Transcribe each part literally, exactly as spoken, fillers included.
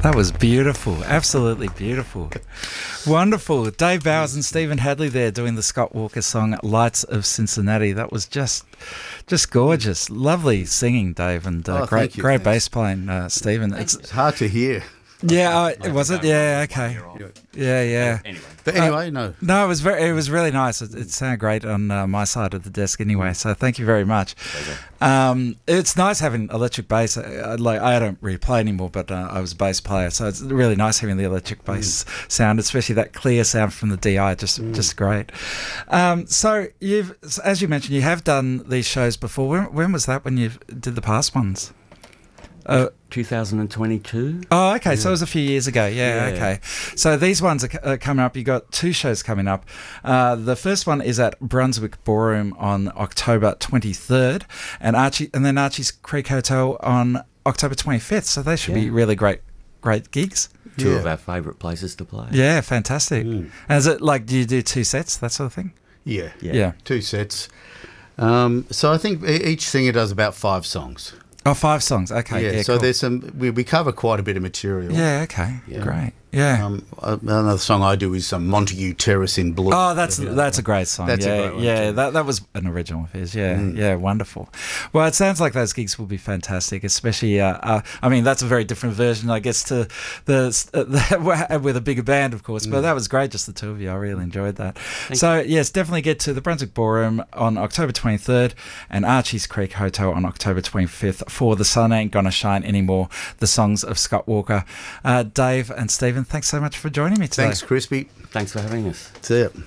That was beautiful. Absolutely beautiful. Wonderful. Dave Bowers and Stephen Hadley there doing the Scott Walker song Lights of Cincinnati. That was just just gorgeous. Lovely singing, Dave, and uh, Oh, great thank you. great Thanks. bass playing, uh, Stephen. It's, It's hard to hear. yeah, uh, was it? Yeah, okay. Yeah, yeah. Anyway. But anyway, no. No, it was very, it was really nice. It, it sounded great on uh, my side of the desk, anyway. So thank you very much. Um, it's nice having electric bass. I, I, like I don't really play anymore, but uh, I was a bass player, so it's really nice having the electric bass mm. sound, especially that clear sound from the D I. Just, mm. just great. Um, so you've, as you mentioned, you have done these shows before. When, when was that? When you did the past ones? Uh, two thousand twenty-two. Oh, okay. Yeah. So it was a few years ago. Yeah, Yeah. okay. So these ones are, c- are coming up. You got two shows coming up. Uh, the first one is at Brunswick Ballroom on October twenty-third, and Archie, and then Archie's Creek Hotel on October twenty-fifth. So they should be Yeah. really great, great gigs. Two Yeah. of our favourite places to play. Yeah, fantastic. Mm. And is it like, do you do two sets, that sort of thing? Yeah. Yeah. Yeah. Two sets. Um, so I think e- each singer does about five songs. Oh, five songs. Okay. yeah, Yeah. so cool. there's some, we, we cover quite a bit of material. Yeah. Okay. Yeah. Great. Yeah. Um, another song I do is um, Montague Terrace in Blue. Oh, that's that's a great song. That's a yeah, great one yeah. too. That that was an original of his. Yeah, Mm. yeah, wonderful. Well, it sounds like those gigs will be fantastic, especially. Uh, uh, I mean, that's a very different version, I guess, to the, uh, the with a bigger band, of course. But Mm. that was great, just the two of you. I really enjoyed that. Thank so yes, definitely get to the Brunswick Ballroom on October twenty-third and Archie's Creek Hotel on October twenty-fifth for The Sun Ain't Gonna Shine Anymore, the songs of Scott Walker. Uh, Dave and Stephen, thanks so much for joining me today. Thanks, Crispy. Thanks for having us. That's it.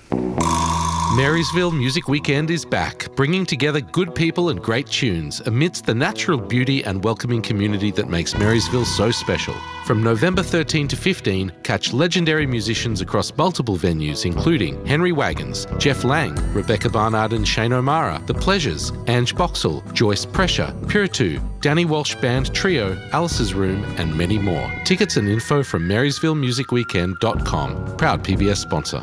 Marysville Music Weekend is back, bringing together good people and great tunes amidst the natural beauty and welcoming community that makes Marysville so special. From November thirteenth to fifteenth, catch legendary musicians across multiple venues, including Henry Wagons, Jeff Lang, Rebecca Barnard and Shane O'Mara, The Pleasures, Ange Boxall, Joyce Pressure, Piritu, Danny Walsh Band Trio, Alice's Room, and many more. Tickets and info from marysville music weekend dot com. Proud P B S sponsor.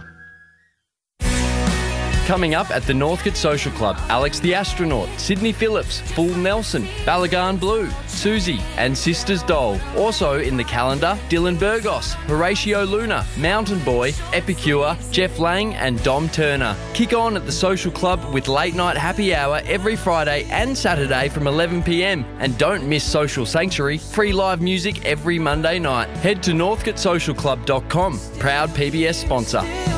Coming up at the Northcote Social Club, Alex the Astronaut, Sydney Phillips, Full Nelson, Balagan Blue, Susie and Sisters Doll. Also in the calendar, Dylan Burgos, Horatio Luna, Mountain Boy, Epicure, Jeff Lang and Dom Turner. Kick on at the Social Club with late night happy hour every Friday and Saturday from eleven p m. And don't miss Social Sanctuary, free live music every Monday night. Head to northcote social club dot com, proud P B S sponsor.